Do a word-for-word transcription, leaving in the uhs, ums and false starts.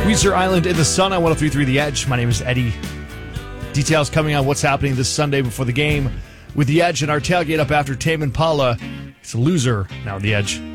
Weezer Island in the Sun on one oh three point three The Edge. My name is Eddie. Details coming on what's happening this Sunday before the game with The Edge and our tailgate up after Tame Impala. It's a loser now, The Edge.